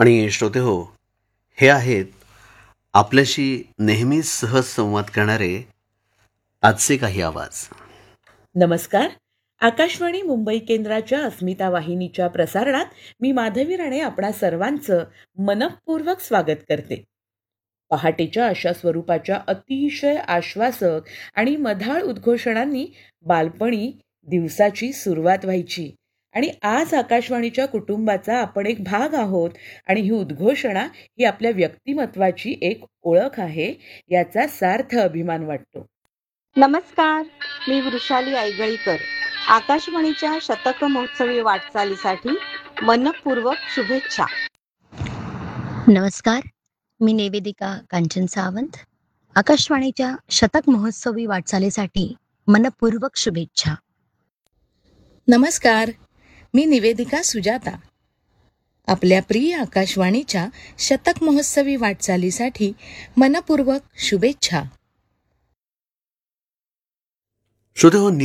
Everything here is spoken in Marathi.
आणि श्रोतेहो, हे आहेत आपल्याशी नेहमीच सहज संवाद करणारे आजचे काही आवाज. नमस्कार. आकाशवाणी मुंबई केंद्राच्या अस्मिता वाहिनीच्या प्रसारणात मी माधवी राणे आपणा सर्वांचं मनःपूर्वक स्वागत करते. पहाटेच्या अशा स्वरूपाच्या अतिशय आश्वासक आणि मधाळ उद्घोषणांनी बालपणी दिवसाची सुरुवात व्हायची आणि आज आकाशवाणीच्या कुटुंबाचा आपण एक भाग आहोत आणि ही उद्घोषणा ही आपल्या व्यक्तिमत्वाची एक ओळख आहे, याचा सार्थ अभिमान वाटतो. नमस्कार, मी वृषाली ऐगळीकर. आकाशवाणीच्या शतक महोत्सवी वाटचालीसाठी मनपूर्वक शुभेच्छा. नमस्कार, मी निवेदिका कांचन सावंत. आकाशवाणीच्या शतक महोत्सवी वाटचालीसाठी मनपूर्वक शुभेच्छा. नमस्कार, मी निवेदिका सुजाता. आपल्या प्रिय आकाशवाणीच्या शतक महोत्सवी वाटचालीसाठी मनपूर्वक शुभेच्छा. श्रोतेहो,